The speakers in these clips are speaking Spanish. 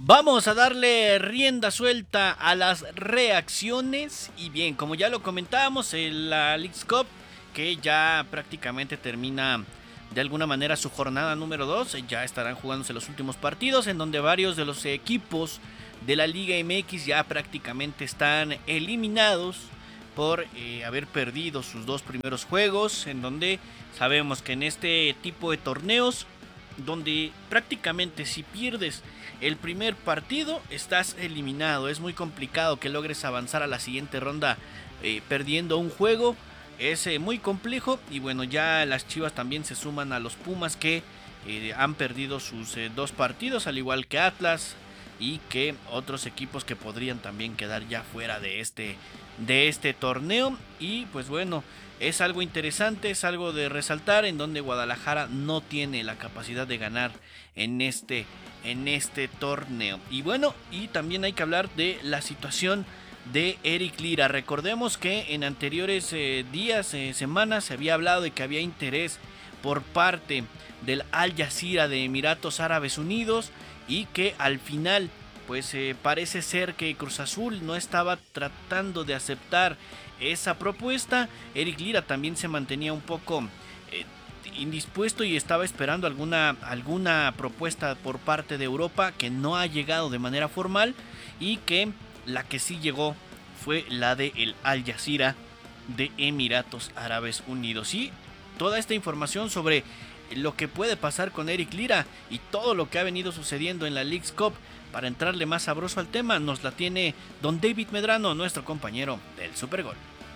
Vamos a darle rienda suelta a las reacciones y bien, como ya lo comentábamos, la Leagues Cup que ya prácticamente termina de alguna manera su jornada número 2, ya estarán jugándose los últimos partidos en donde varios de los equipos de la Liga MX ya prácticamente están eliminados por haber perdido sus dos primeros juegos, en donde sabemos que en este tipo de torneos donde prácticamente si pierdes el primer partido estás eliminado. Es muy complicado que logres avanzar a la siguiente ronda perdiendo un juego. Es muy complejo y bueno, ya las Chivas también se suman a los Pumas que han perdido sus dos partidos, al igual que Atlas y que otros equipos que podrían también quedar ya fuera de este torneo. Y pues bueno, es algo interesante, es algo de resaltar, en donde Guadalajara no tiene la capacidad de ganar en este torneo. Y bueno, y también hay que hablar de la situación de Eric Lira. Recordemos que en anteriores días, semanas, se había hablado de que había interés por parte del Al Jazeera de Emiratos Árabes Unidos y que al final pues parece ser que Cruz Azul no estaba tratando de aceptar esa propuesta. Eric Lira también se mantenía un poco indispuesto y estaba esperando alguna propuesta por parte de Europa que no ha llegado de manera formal, y que la que sí llegó fue la de el Al Jazeera de Emiratos Árabes Unidos. Y toda esta información sobre lo que puede pasar con Eric Lira y todo lo que ha venido sucediendo en la Leagues Cup, para entrarle más sabroso al tema, nos la tiene don David Medrano, nuestro compañero del Supergol.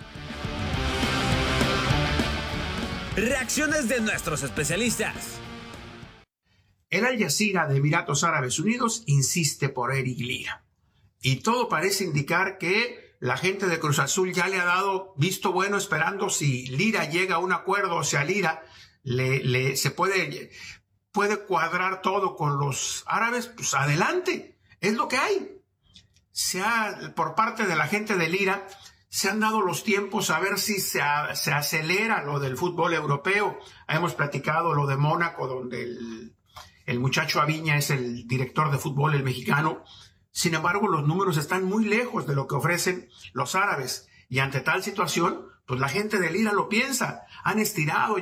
Reacciones de nuestros especialistas. El Al Jazeera de Emiratos Árabes Unidos insiste por Eric Lira. Y todo parece indicar que la gente de Cruz Azul ya le ha dado visto bueno, esperando si Lira llega a un acuerdo, o sea, Lira se puede cuadrar todo con los árabes, pues adelante, es lo que hay. Por parte de la gente de Lira, se han dado los tiempos a ver si se acelera lo del fútbol europeo. Hemos platicado lo de Mónaco, donde el muchacho Aviña es el director de fútbol, el mexicano. Sin embargo, los números están muy lejos de lo que ofrecen los árabes. Y ante tal situación, pues la gente de Lira lo piensa. Han estirado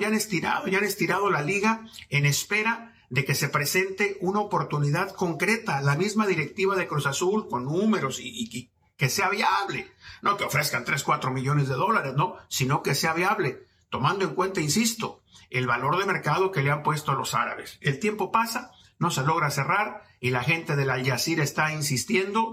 la liga en espera de que se presente una oportunidad concreta. La misma directiva de Cruz Azul, con números y que sea viable. No que ofrezcan 3-4 millones de dólares, no, sino que sea viable, tomando en cuenta, insisto, el valor de mercado que le han puesto a los árabes. El tiempo pasa, no se logra cerrar y la gente del Al Jazeera está insistiendo,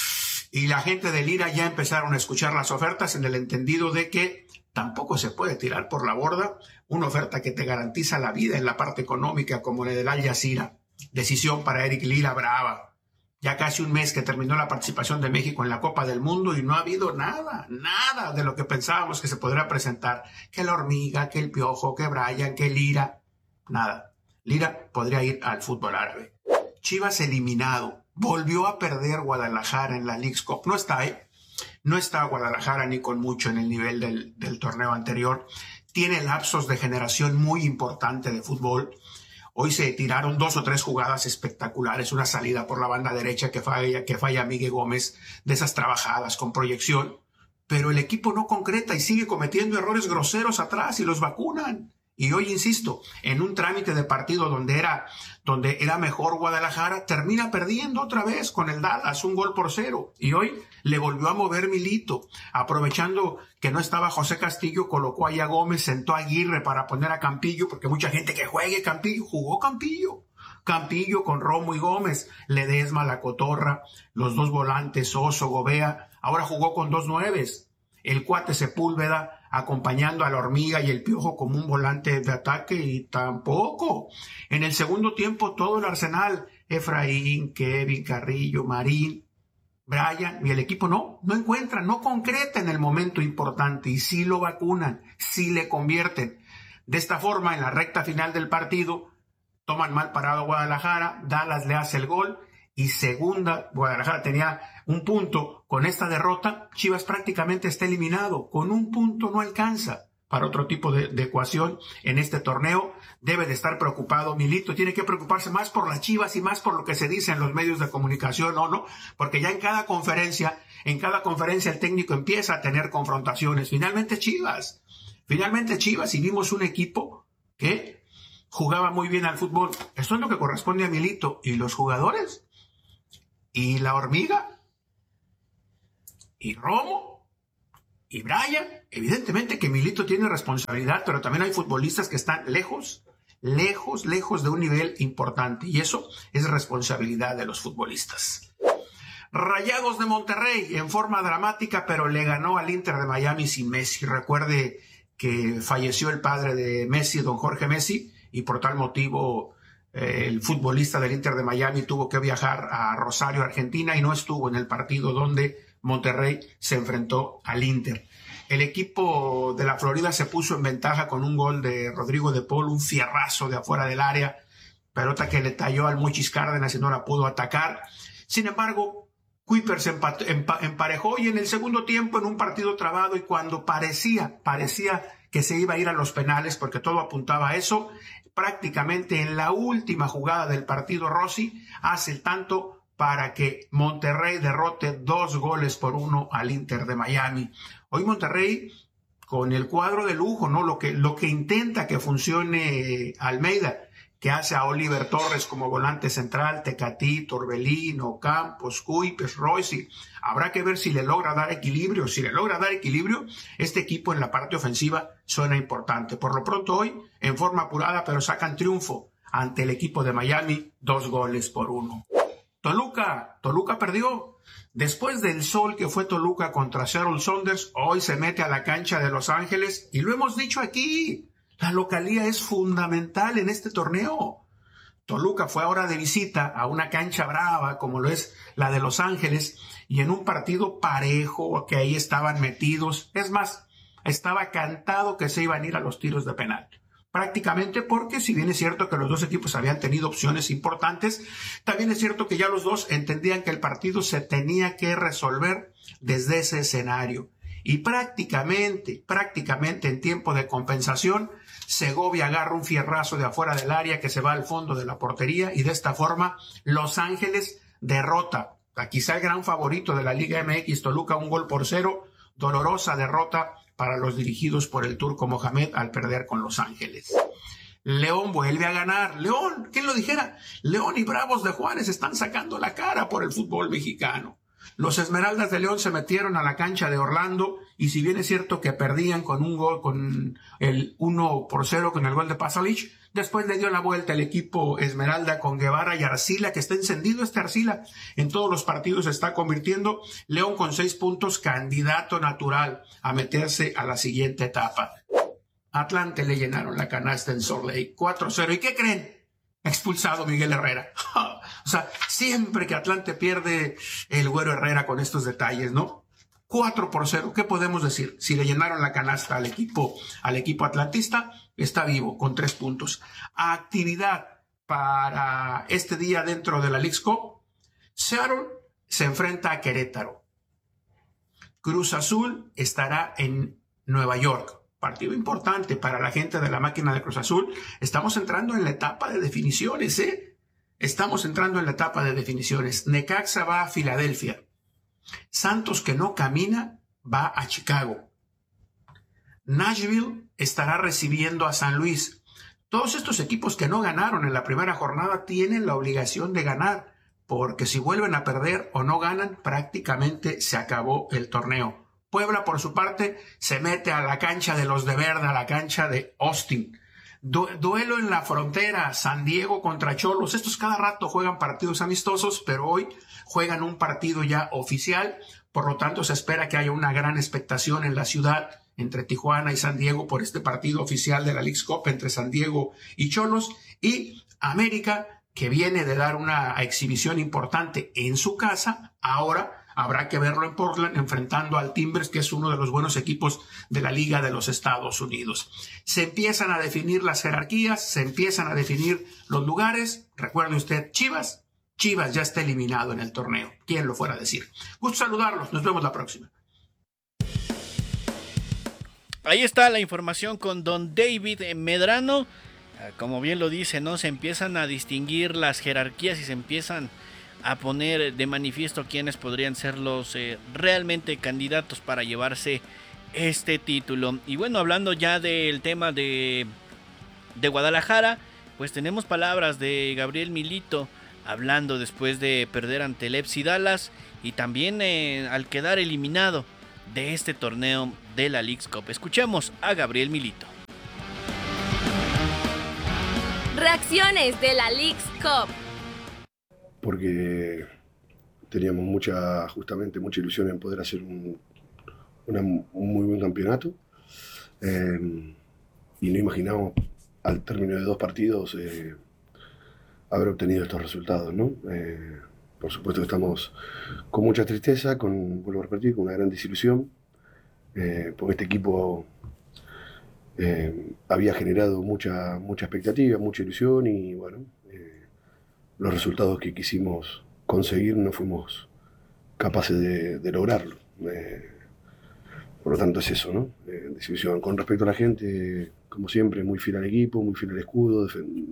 y la gente de Lira ya empezaron a escuchar las ofertas en el entendido de que tampoco se puede tirar por la borda una oferta que te garantiza la vida en la parte económica como la del Al Jazeera. Decisión para Eric Lira brava. Ya casi un mes que terminó la participación de México en la Copa del Mundo y no ha habido nada de lo que pensábamos que se podría presentar. Que la Hormiga, que el Piojo, que Brian, que Lira. Nada. Lira podría ir al fútbol árabe. Chivas eliminado. Volvió a perder Guadalajara en la Leagues Cup. No está Guadalajara ni con mucho en el nivel del torneo anterior. Tiene lapsos de generación muy importante de fútbol. Hoy se tiraron 2 o 3 jugadas espectaculares, una salida por la banda derecha que falla Miguel Gómez, de esas trabajadas con proyección, pero el equipo no concreta y sigue cometiendo errores groseros atrás y los vacunan. Y hoy, insisto, en un trámite de partido donde era mejor Guadalajara, termina perdiendo otra vez con el Dallas 1-0. Y hoy le volvió a mover Milito. Aprovechando que no estaba José Castillo, colocó ahí a Gómez, sentó a Aguirre para poner a Campillo, porque mucha gente que juegue Campillo, jugó Campillo. Campillo con Romo y Gómez, Ledesma, La Cotorra, los dos volantes, Oso, Gobea. Ahora jugó con 2 nueves. El cuate Sepúlveda acompañando a la Hormiga y el Piojo como un volante de ataque, y tampoco. En el segundo tiempo todo el arsenal, Efraín, Kevin, Carrillo, Marín, Brian, y el equipo no encuentra, no concreta en el momento importante, y sí lo vacunan, sí le convierten. De esta forma, en la recta final del partido, toman mal parado a Guadalajara, Dallas le hace el gol, y Guadalajara tenía un punto. Con esta derrota, Chivas prácticamente está eliminado. Con un punto no alcanza. para otro tipo de ecuación en este torneo. Debe de estar preocupado Milito, tiene que preocuparse más por las Chivas y más por lo que se dice en los medios de comunicación, ¿no? Porque ya en cada conferencia el técnico empieza a tener confrontaciones. Finalmente Chivas, y vimos un equipo que jugaba muy bien al fútbol. Eso es lo que corresponde a Milito. ¿Y los jugadores? ¿Y la hormiga? ¿Y Romo? ¿Y Brian? Evidentemente que Milito tiene responsabilidad, pero también hay futbolistas que están lejos de un nivel importante, y eso es responsabilidad de los futbolistas. Rayados de Monterrey en forma dramática, pero le ganó al Inter de Miami sin Messi. Recuerde que falleció el padre de Messi, don Jorge Messi, y por tal motivo el futbolista del Inter de Miami tuvo que viajar a Rosario, Argentina, y no estuvo en el partido donde Monterrey se enfrentó al Inter. El equipo de la Florida se puso en ventaja con un gol de Rodrigo de Paul, un fierrazo de afuera del área, pelota que le talló al Mochis Cárdenas y no la pudo atacar. Sin embargo, Kuipers emparejó, y en el segundo tiempo, en un partido trabado, y cuando parecía que se iba a ir a los penales, porque todo apuntaba a eso, prácticamente en la última jugada del partido, Rossi hace el tanto para que Monterrey derrote 2-1 al Inter de Miami. Hoy Monterrey con el cuadro de lujo, ¿no? Lo que intenta que funcione Almeida, que hace a Oliver Torres como volante central, Tecatito, Orbelín, Ocampos, Kuipers, Royce. Habrá que ver si le logra dar equilibrio. Si le logra dar equilibrio, este equipo en la parte ofensiva suena importante. Por lo pronto hoy, en forma apurada, pero sacan triunfo ante el equipo de Miami, 2-1. Toluca perdió. Después del sol que fue Toluca contra Seattle Sounders, hoy se mete a la cancha de Los Ángeles, y lo hemos dicho aquí, la localía es fundamental en este torneo. Toluca fue ahora de visita a una cancha brava como lo es la de Los Ángeles, y en un partido parejo que ahí estaban metidos. Es más, estaba cantado que se iban a ir a los tiros de penal. Prácticamente, porque si bien es cierto que los dos equipos habían tenido opciones importantes, también es cierto que ya los dos entendían que el partido se tenía que resolver desde ese escenario. Y prácticamente en tiempo de compensación, Segovia agarra un fierrazo de afuera del área que se va al fondo de la portería, y de esta forma Los Ángeles derrota a quizá el gran favorito de la Liga MX, Toluca, 1-0, dolorosa derrota para los dirigidos por el turco Mohamed al perder con Los Ángeles. León vuelve a ganar. León, ¿quién lo dijera? León y Bravos de Juárez están sacando la cara por el fútbol mexicano. Los Esmeraldas de León se metieron a la cancha de Orlando, y si bien es cierto que perdían con un gol, con el 1-0 con el gol de Pasalic, después le dio la vuelta el equipo Esmeralda con Guevara y Arcila, que está encendido Arcila. En todos los partidos se está convirtiendo. León con 6 puntos, candidato natural a meterse a la siguiente etapa. Atlante le llenaron la canasta en Salt Lake, 4-0. ¿Y qué creen? Expulsado Miguel Herrera. O sea, siempre que Atlante pierde, el Güero Herrera con estos detalles, ¿no? 4-0. ¿Qué podemos decir? Si le llenaron la canasta al equipo atlantista, está vivo con 3 puntos. Actividad para este día dentro de la Leagues Cup. Seattle se enfrenta a Querétaro. Cruz Azul estará en Nueva York. Partido importante para la gente de la máquina de Cruz Azul. Estamos entrando en la etapa de definiciones, Necaxa va a Filadelfia. Santos, que no camina, va a Chicago. Nashville estará recibiendo a San Luis. Todos estos equipos que no ganaron en la primera jornada tienen la obligación de ganar, porque si vuelven a perder o no ganan, prácticamente se acabó el torneo. Puebla, por su parte, se mete a la cancha de los de verde, a la cancha de Austin. Duelo en la frontera, San Diego contra Cholos. Estos cada rato juegan partidos amistosos, pero hoy juegan un partido ya oficial. Por lo tanto, se espera que haya una gran expectación en la ciudad entre Tijuana y San Diego por este partido oficial de la Leagues Cup entre San Diego y Cholos. Y América, que viene de dar una exhibición importante en su casa, ahora habrá que verlo en Portland enfrentando al Timbers, que es uno de los buenos equipos de la Liga de los Estados Unidos. Se empiezan a definir las jerarquías, se empiezan a definir los lugares. Recuerde usted, Chivas ya está eliminado en el torneo. ¿Quién lo fuera a decir? Gusto saludarlos, nos vemos la próxima. Ahí está la información con don David Medrano. Como bien lo dice, ¿no? Se empiezan a distinguir las jerarquías y se empiezan a poner de manifiesto quiénes podrían ser los realmente candidatos para llevarse este título. Y bueno, hablando ya del tema de Guadalajara, pues tenemos palabras de Gabriel Milito hablando después de perder ante el FC Dallas y también al quedar eliminado de este torneo de la Leagues Cup. Escuchemos a Gabriel Milito. Reacciones de la Leagues Cup. Porque teníamos mucha ilusión en poder hacer un muy buen campeonato, y no imaginamos al término de 2 partidos haber obtenido estos resultados, ¿no? Por supuesto que estamos con mucha tristeza, vuelvo a repetir, con una gran desilusión, porque este equipo había generado mucha expectativa, mucha ilusión y bueno, los resultados que quisimos conseguir no fuimos capaces de lograrlo. Por lo tanto es eso, ¿no? Desilusión. Con respecto a la gente, como siempre, muy fiel al equipo, muy fiel al escudo,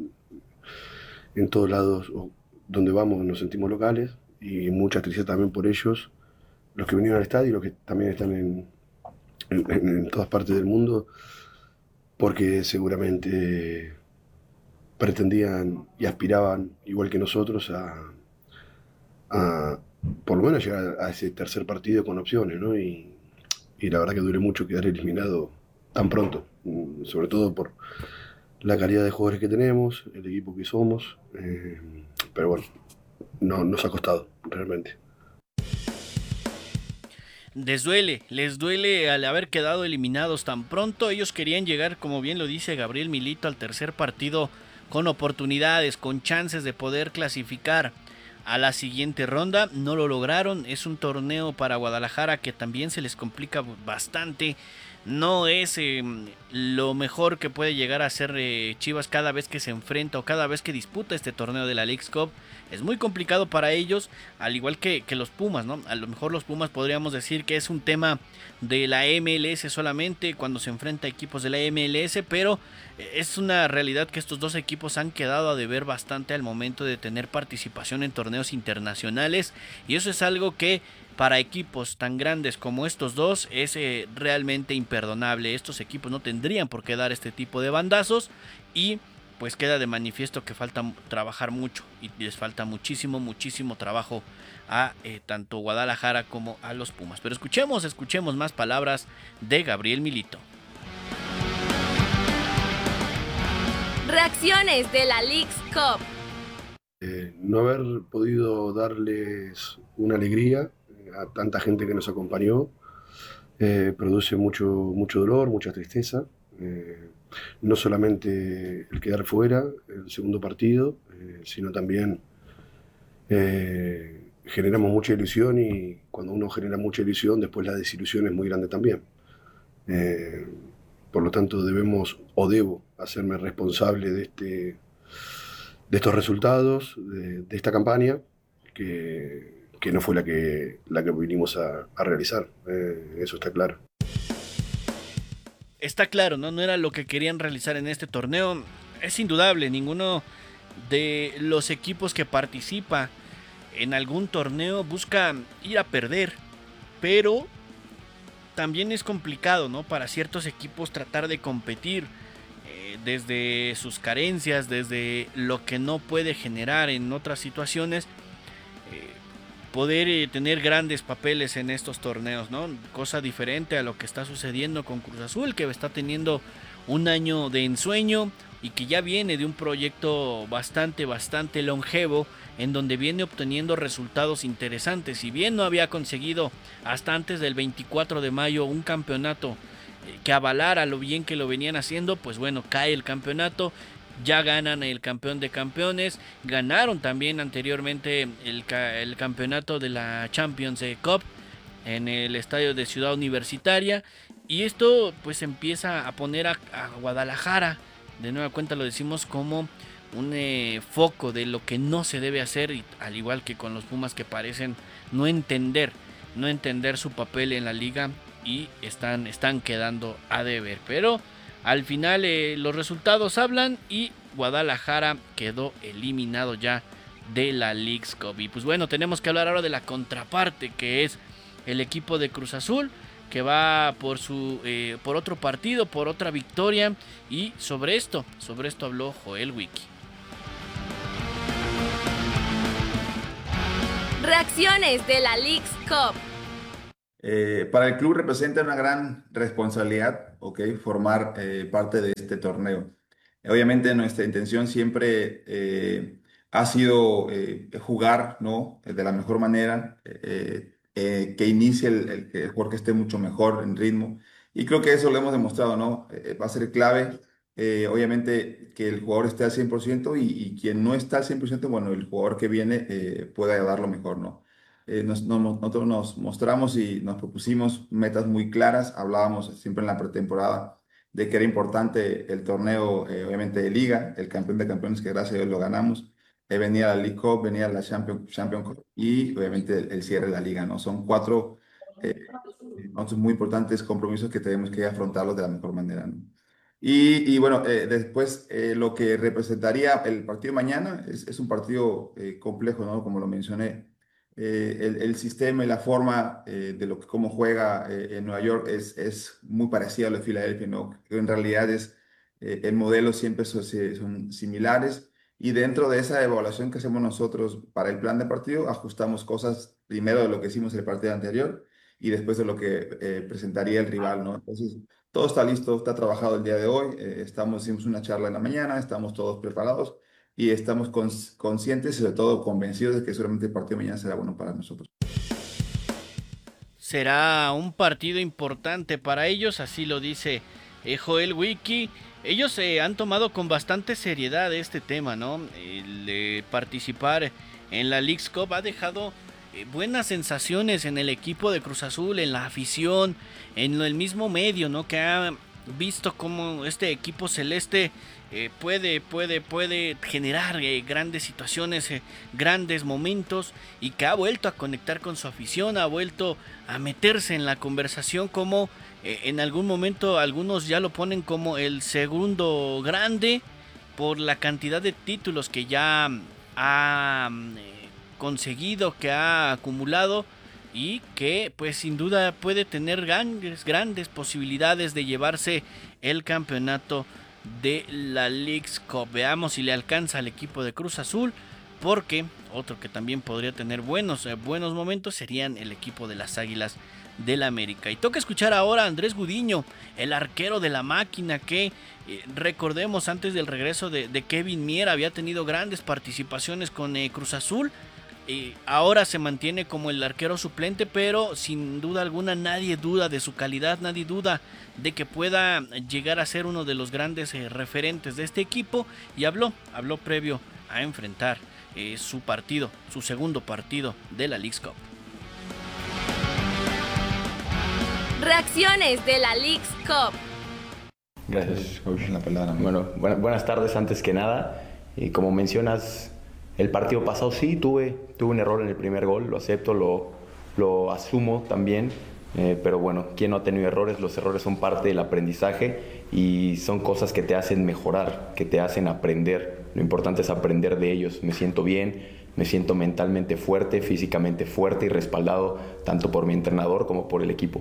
en todos lados donde vamos nos sentimos locales y mucha tristeza también por ellos, los que vinieron al estadio y los que también están en todas partes del mundo, porque seguramente pretendían y aspiraban, igual que nosotros, a por lo menos llegar a ese tercer partido con opciones, ¿no? Y la verdad que duele mucho quedar eliminado tan pronto, sobre todo por la calidad de jugadores que tenemos, el equipo que somos, pero bueno, no nos ha costado realmente. Les duele al haber quedado eliminados tan pronto. Ellos querían llegar, como bien lo dice Gabriel Milito, al tercer partido con oportunidades, con chances de poder clasificar a la siguiente ronda. No lo lograron. Es un torneo para Guadalajara que también se les complica bastante. No es lo mejor que puede llegar a ser Chivas cada vez que se enfrenta o cada vez que disputa este torneo de la Leagues Cup. Es muy complicado para ellos, al igual que los Pumas, ¿no? A lo mejor los Pumas podríamos decir que es un tema de la MLS solamente cuando se enfrenta a equipos de la MLS, pero es una realidad que estos dos equipos han quedado a deber bastante al momento de tener participación en torneos internacionales, y eso es algo que para equipos tan grandes como estos dos es realmente imperdonable. Estos equipos no tendrían por qué dar este tipo de bandazos y pues queda de manifiesto que falta trabajar mucho y les falta muchísimo trabajo a tanto Guadalajara como a los Pumas. Pero escuchemos más palabras de Gabriel Milito. Reacciones de la Leagues Cup. No haber podido darles una alegría a tanta gente que nos acompañó produce mucho dolor, mucha tristeza. No solamente el quedar fuera el segundo partido, sino también generamos mucha ilusión, y cuando uno genera mucha ilusión, después la desilusión es muy grande también. Por lo tanto, debo hacerme responsable de estos resultados, de esta campaña, que no fue la que vinimos a realizar. Eso está claro. Está claro, ¿no? No era lo que querían realizar en este torneo. Es indudable, ninguno de los equipos que participa en algún torneo busca ir a perder, pero también es complicado, ¿no? Para ciertos equipos tratar de competir desde sus carencias, desde lo que no puede generar en otras situaciones, poder tener grandes papeles en estos torneos, ¿no? Cosa diferente a lo que está sucediendo con Cruz Azul, que está teniendo un año de ensueño y que ya viene de un proyecto bastante longevo, en donde viene obteniendo resultados interesantes. Si bien no había conseguido hasta antes del 24 de mayo un campeonato que avalara lo bien que lo venían haciendo, pues bueno, cae el campeonato. Ya ganan el campeón de campeones, ganaron también anteriormente el campeonato de la Champions Cup en el estadio de Ciudad Universitaria, y esto pues empieza a poner a Guadalajara, de nueva cuenta lo decimos, como un foco de lo que no se debe hacer, y al igual que con los Pumas, que parecen no entender su papel en la liga y están quedando a deber. Pero al final los resultados hablan y Guadalajara quedó eliminado ya de la Leagues Cup. Y pues bueno, tenemos que hablar ahora de la contraparte, que es el equipo de Cruz Azul, que va por otro partido, por otra victoria. Y sobre esto habló Joel Wiki. Reacciones de la Leagues Cup. Para el club representa una gran responsabilidad, formar parte de este torneo. Obviamente nuestra intención siempre ha sido jugar, ¿no? De la mejor manera, que inicie el jugador que esté mucho mejor en ritmo. Y creo que eso lo hemos demostrado, ¿no? Va a ser clave, obviamente, que el jugador esté al 100% y quien no está al 100%, bueno, el jugador que viene pueda dar lo mejor, ¿no? Nosotros nos mostramos y nos propusimos metas muy claras. Hablábamos siempre en la pretemporada de que era importante el torneo, obviamente de liga, el campeón de campeones, que gracias a Dios lo ganamos. Venía la League Cup, venía la Champions Cup y obviamente el cierre de la liga, ¿no? Son 4 muy importantes compromisos que tenemos que afrontarlos de la mejor manera, ¿no? Y bueno, después lo que representaría el partido de mañana es un partido complejo, ¿no? Como lo mencioné. El sistema y la forma de cómo juega en Nueva York es muy parecido a lo de Filadelfia, ¿no? En realidad el modelo siempre son similares, y dentro de esa evaluación que hacemos nosotros para el plan de partido, ajustamos cosas primero de lo que hicimos en el partido anterior y después de lo que presentaría el rival, ¿no? Entonces, todo está listo, está trabajado el día de hoy, hicimos una charla en la mañana, estamos todos preparados y estamos conscientes y sobre todo convencidos de que seguramente el partido de mañana será bueno para nosotros. Será un partido importante para ellos, así lo dice Joel Wiki. Ellos han tomado con bastante seriedad este tema, ¿no? El participar en la Leagues Cup ha dejado buenas sensaciones en el equipo de Cruz Azul, en la afición, en el mismo medio, ¿no? Que ha visto cómo este equipo celeste puede generar grandes situaciones, grandes momentos, y que ha vuelto a conectar con su afición, ha vuelto a meterse en la conversación, como en algún momento algunos ya lo ponen como el segundo grande por la cantidad de títulos que ya ha conseguido, que ha acumulado, y que pues sin duda puede tener grandes posibilidades de llevarse el campeonato de la Leagues Cup. Veamos si le alcanza al equipo de Cruz Azul, porque otro que también podría tener buenos momentos serían el equipo de las Águilas del América. Y toca escuchar ahora a Andrés Gudiño, el arquero de la máquina, que recordemos, antes del regreso de Kevin Mier había tenido grandes participaciones con Cruz Azul. Ahora se mantiene como el arquero suplente, pero sin duda alguna nadie duda de su calidad, nadie duda de que pueda llegar a ser uno de los grandes referentes de este equipo, y habló previo a enfrentar su segundo partido de la Leagues Cup. Reacciones de la Leagues Cup. Gracias, coach, la palabra. Bueno, buenas tardes antes que nada. Como mencionas, el partido pasado sí tuve un error en el primer gol, lo acepto, lo asumo también, pero bueno, ¿quién no ha tenido errores? Los errores son parte del aprendizaje y son cosas que te hacen mejorar, que te hacen aprender. Lo importante es aprender de ellos. Me siento bien, me siento mentalmente fuerte, físicamente fuerte y respaldado tanto por mi entrenador como por el equipo.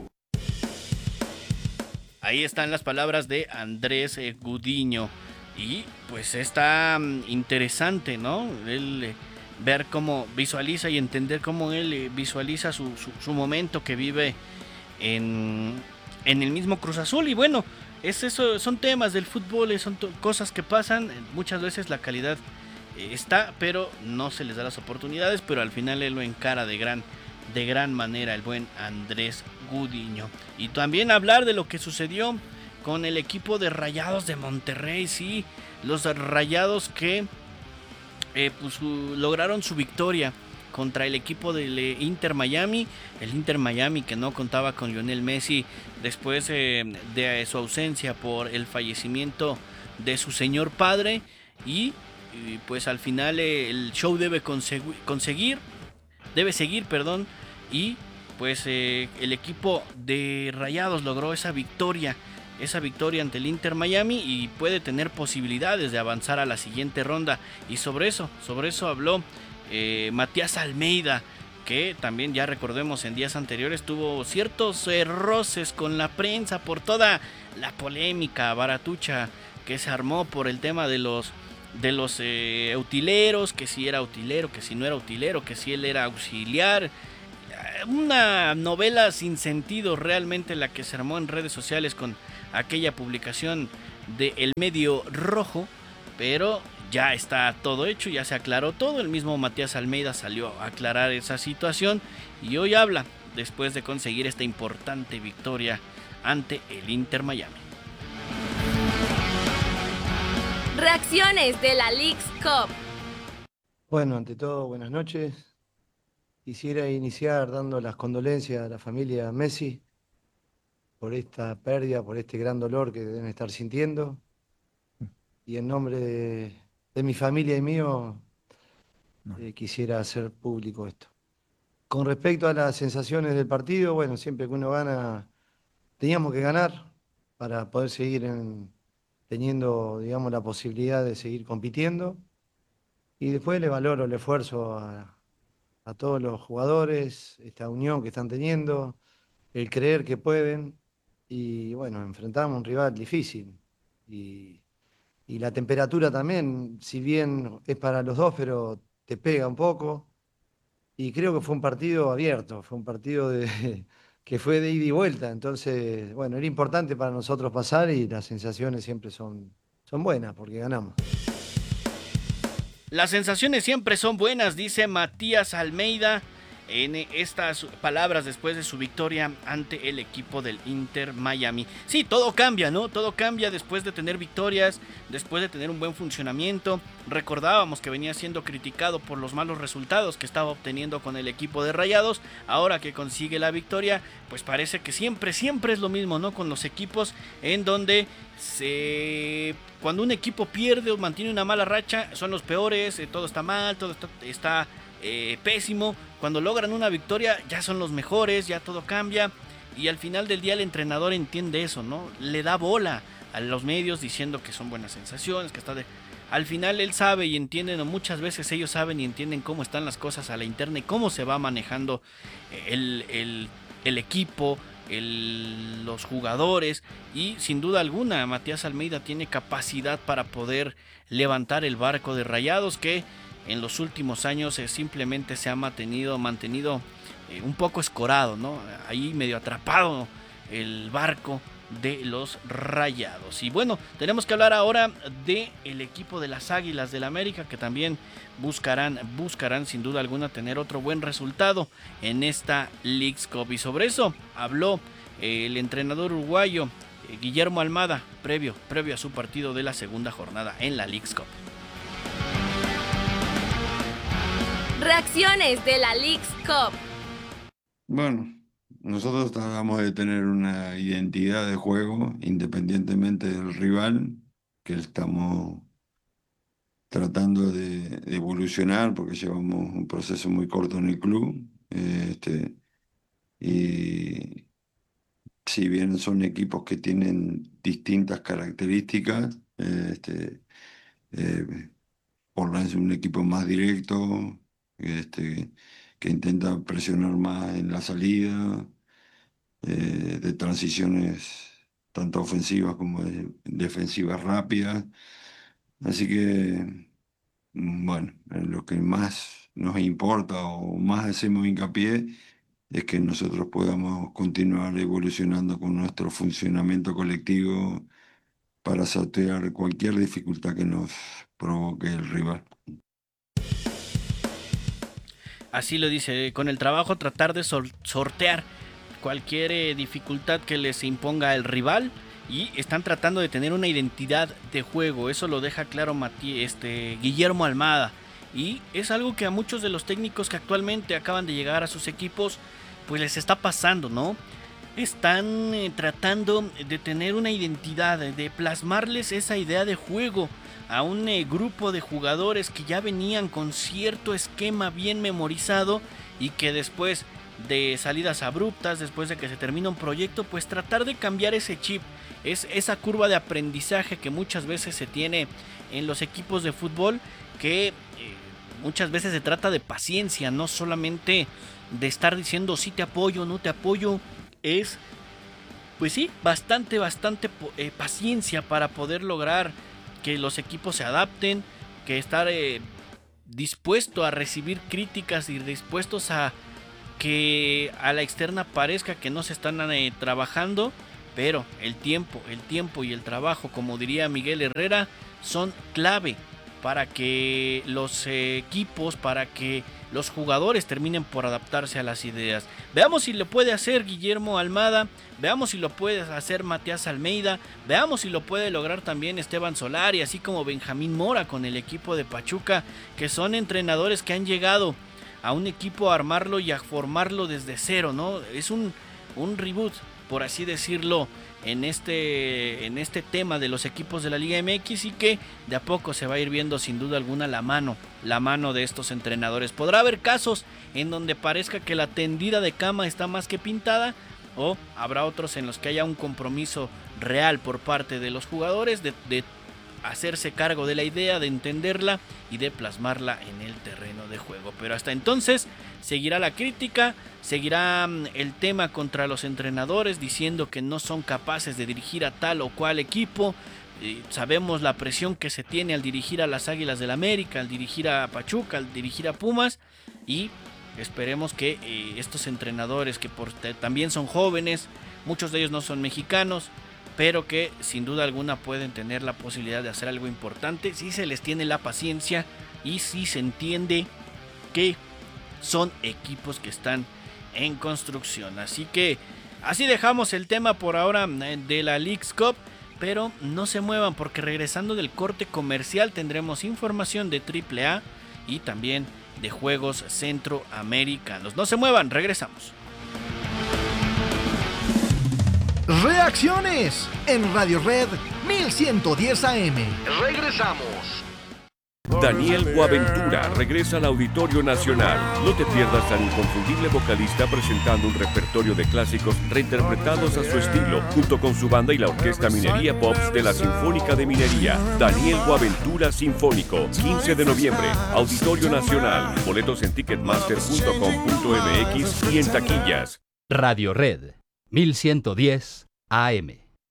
Ahí están las palabras de Andrés Gudiño. Y pues está interesante, ¿no? Él ver cómo visualiza y entender cómo él visualiza su momento que vive en el mismo Cruz Azul. Y bueno, eso son temas del fútbol, son cosas que pasan. Muchas veces la calidad está, pero no se les da las oportunidades. Pero al final él lo encara de gran manera, el buen Andrés Gudiño. Y también hablar de lo que sucedió con el equipo de Rayados de Monterrey. Sí, los Rayados que lograron su victoria contra el equipo del Inter Miami. El Inter Miami que no contaba con Lionel Messi después de su ausencia por el fallecimiento de su señor padre. Y pues al final el show debe seguir, y pues el equipo de Rayados logró esa victoria ante el Inter Miami y puede tener posibilidades de avanzar a la siguiente ronda. Y sobre eso habló Matías Almeida, que también ya recordemos en días anteriores tuvo ciertos roces con la prensa por toda la polémica baratucha que se armó por el tema de los utileros, que si era utilero, que si no era utilero, que si él era auxiliar. Una novela sin sentido realmente la que se armó en redes sociales con aquella publicación de El Medio Rojo, pero ya está todo hecho, ya se aclaró todo. El mismo Matías Almeida salió a aclarar esa situación y hoy habla después de conseguir esta importante victoria ante el Inter Miami. Reacciones de la Leagues Cup. Bueno, ante todo, buenas noches. Quisiera iniciar dando las condolencias a la familia Messi por esta pérdida, por este gran dolor que deben estar sintiendo. Y en nombre de mi familia y mío, quisiera hacer público esto. Con respecto a las sensaciones del partido, bueno, siempre que uno gana, teníamos que ganar para poder seguir teniendo, digamos, la posibilidad de seguir compitiendo. Y después le valoro el esfuerzo a todos los jugadores, esta unión que están teniendo, el creer que pueden. Y bueno, enfrentamos a un rival difícil. Y la temperatura también, si bien es para los dos, pero te pega un poco. Y creo que fue un partido abierto, fue un partido que fue de ida y vuelta. Entonces, bueno, era importante para nosotros pasar y las sensaciones siempre son buenas porque ganamos. Las sensaciones siempre son buenas, dice Matías Almeida en estas palabras después de su victoria ante el equipo del Inter Miami. Sí, todo cambia, ¿no? Todo cambia después de tener victorias, después de tener un buen funcionamiento. Recordábamos que venía siendo criticado por los malos resultados que estaba obteniendo con el equipo de Rayados. Ahora que consigue la victoria, pues parece que siempre es lo mismo, ¿no? Con los equipos en donde cuando un equipo pierde o mantiene una mala racha, son los peores, todo está mal, todo está pésimo. Cuando logran una victoria ya son los mejores, ya todo cambia y al final del día el entrenador entiende eso, ¿no? Le da bola a los medios diciendo que son buenas sensaciones, que al final él sabe y entiende, o muchas veces ellos saben y entienden cómo están las cosas a la interna y cómo se va manejando el equipo, los jugadores, y sin duda alguna Matías Almeida tiene capacidad para poder levantar el barco de Rayados, que en los últimos años simplemente se ha mantenido un poco escorado, ¿no? Ahí medio atrapado el barco de los Rayados. Y bueno, tenemos que hablar ahora del equipo de las Águilas del América, que también buscarán sin duda alguna tener otro buen resultado en esta Leagues Cup. Y sobre eso habló el entrenador uruguayo Guillermo Almada previo a su partido de la segunda jornada en la Leagues Cup. Reacciones de la Leagues Cup. Bueno, nosotros tratamos de tener una identidad de juego independientemente del rival, que estamos tratando de evolucionar porque llevamos un proceso muy corto en el club. Y si bien son equipos que tienen distintas características, Portland es un equipo más directo, que intenta presionar más en la salida, de transiciones tanto ofensivas como defensivas rápidas. Así que, bueno, lo que más nos importa o más hacemos hincapié es que nosotros podamos continuar evolucionando con nuestro funcionamiento colectivo para sortear cualquier dificultad que nos provoque el rival. Así lo dice, con el trabajo tratar de sortear cualquier dificultad que les imponga el rival, y están tratando de tener una identidad de juego. Eso lo deja claro Guillermo Almada, y es algo que a muchos de los técnicos que actualmente acaban de llegar a sus equipos pues les está pasando, ¿no? Están tratando de tener una identidad, de plasmarles esa idea de juego a un grupo de jugadores que ya venían con cierto esquema bien memorizado y que después de salidas abruptas, después de que se termina un proyecto, pues tratar de cambiar ese chip, es esa curva de aprendizaje que muchas veces se tiene en los equipos de fútbol, que muchas veces se trata de paciencia, no solamente de estar diciendo sí te apoyo, no te apoyo, es pues sí, bastante paciencia para poder lograr que los equipos se adapten, que estar dispuesto a recibir críticas y dispuestos a que a la externa parezca que no se están trabajando, pero el tiempo y el trabajo, como diría Miguel Herrera, son clave para que los equipos, para que los jugadores terminen por adaptarse a las ideas. Veamos si lo puede hacer Guillermo Almada, veamos si lo puede hacer Matías Almeida, veamos si lo puede lograr también Esteban Solari, así como Benjamín Mora con el equipo de Pachuca, que son entrenadores que han llegado a un equipo a armarlo y a formarlo desde cero, ¿no? Es un reboot, por así decirlo, en este tema de los equipos de la Liga MX, y que de a poco se va a ir viendo sin duda alguna la mano de estos entrenadores. Podrá haber casos en donde parezca que la tendida de cama está más que pintada, o habrá otros en los que haya un compromiso real por parte de los jugadores de hacerse cargo de la idea, de entenderla y de plasmarla en el terreno de juego. Pero hasta entonces seguirá la crítica, seguirá el tema contra los entrenadores diciendo que no son capaces de dirigir a tal o cual equipo. Sabemos la presión que se tiene al dirigir a las Águilas del América, al dirigir a Pachuca, al dirigir a Pumas, y esperemos que estos entrenadores, que también son jóvenes, muchos de ellos no son mexicanos, pero que sin duda alguna pueden tener la posibilidad de hacer algo importante si se les tiene la paciencia y si se entiende que son equipos que están en construcción. Así que así dejamos el tema por ahora de la Leagues Cup, pero no se muevan, porque regresando del corte comercial tendremos información de AAA y también de juegos centroamericanos. No se muevan, regresamos. Reacciones en Radio Red 1110 AM. Regresamos. Daniel Boaventura regresa al Auditorio Nacional. No te pierdas al inconfundible vocalista presentando un repertorio de clásicos reinterpretados a su estilo, junto con su banda y la Orquesta Minería Pops de la Sinfónica de Minería. Daniel Boaventura Sinfónico, 15 de noviembre, Auditorio Nacional. Boletos en ticketmaster.com.mx y en taquillas. Radio Red 1110 AM.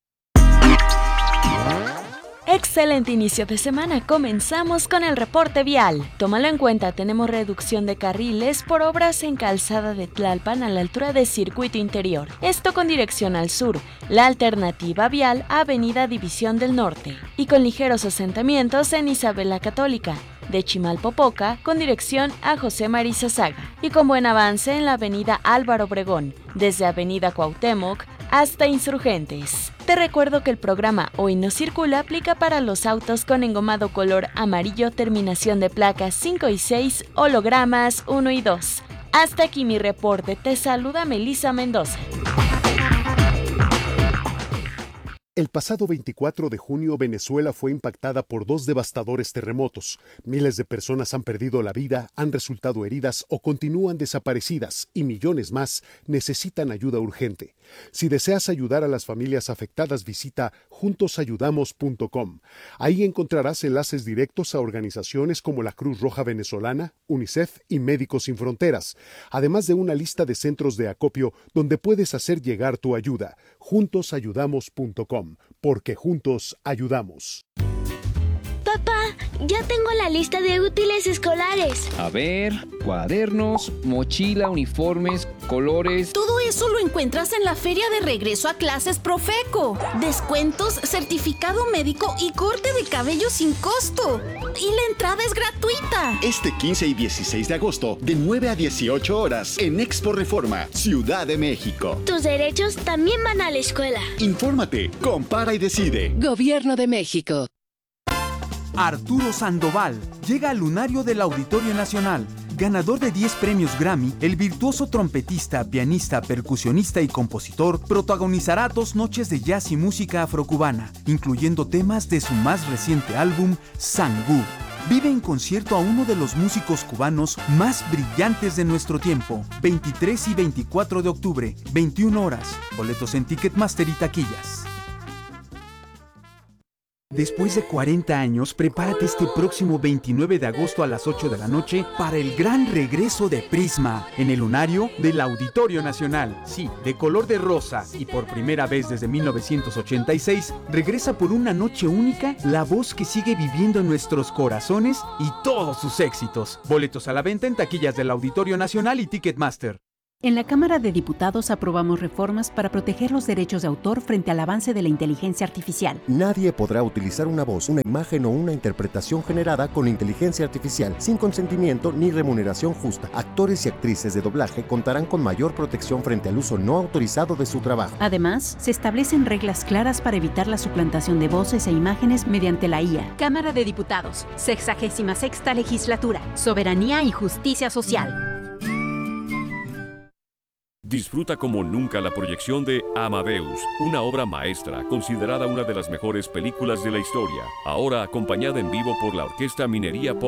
Excelente inicio de semana. Comenzamos con el reporte vial. Tómalo en cuenta, tenemos reducción de carriles por obras en Calzada de Tlalpan a la altura de Circuito Interior. Esto con dirección al sur, la alternativa vial a Avenida División del Norte. Y con ligeros asentamientos en Isabel la Católica, de Chimalpopoca con dirección a José Marizazaga. Y con buen avance en la Avenida Álvaro Obregón, desde Avenida Cuauhtémoc hasta Insurgentes. Te recuerdo que el programa Hoy No Circula aplica para los autos con engomado color amarillo, terminación de placas 5 y 6, hologramas 1 y 2. Hasta aquí mi reporte. Te saluda Melissa Mendoza. El pasado 24 de junio, Venezuela fue impactada por 2 devastadores terremotos. Miles de personas han perdido la vida, han resultado heridas o continúan desaparecidas, y millones más necesitan ayuda urgente. Si deseas ayudar a las familias afectadas, visita juntosayudamos.com. Ahí encontrarás enlaces directos a organizaciones como la Cruz Roja Venezolana, UNICEF y Médicos Sin Fronteras, además de una lista de centros de acopio donde puedes hacer llegar tu ayuda. Juntosayudamos.com. Porque juntos ayudamos. Papá, ya tengo la lista de útiles escolares. A ver, cuadernos, mochila, uniformes, colores. Todo eso lo encuentras en la Feria de Regreso a Clases Profeco. Descuentos, certificado médico y corte de cabello sin costo. Y la entrada es gratuita. Este 15 y 16 de agosto, de 9 a 18 horas, en Expo Reforma, Ciudad de México. Tus derechos también van a la escuela. Infórmate, compara y decide. Gobierno de México. Arturo Sandoval llega al lunario del Auditorio Nacional. Ganador de 10 premios Grammy, el virtuoso trompetista, pianista, percusionista y compositor protagonizará 2 noches de jazz y música afrocubana, incluyendo temas de su más reciente álbum, Sangú. Vive en concierto a uno de los músicos cubanos más brillantes de nuestro tiempo. 23 y 24 de octubre, 21 horas. Boletos en Ticketmaster y taquillas. Después de 40 años, prepárate este próximo 29 de agosto a las 8 de la noche para el gran regreso de Prisma en el lunario del Auditorio Nacional. Sí, de color de rosa y por primera vez desde 1986, regresa por una noche única la voz que sigue viviendo en nuestros corazones y todos sus éxitos. Boletos a la venta en taquillas del Auditorio Nacional y Ticketmaster. En la Cámara de Diputados aprobamos reformas para proteger los derechos de autor frente al avance de la inteligencia artificial. Nadie podrá utilizar una voz, una imagen o una interpretación generada con inteligencia artificial sin consentimiento ni remuneración justa. Actores y actrices de doblaje contarán con mayor protección frente al uso no autorizado de su trabajo. Además, se establecen reglas claras para evitar la suplantación de voces e imágenes mediante la IA. Cámara de Diputados, 66ª Legislatura, Soberanía y Justicia Social. Disfruta como nunca la proyección de Amadeus, una obra maestra considerada una de las mejores películas de la historia, ahora acompañada en vivo por la Orquesta Minería Pop.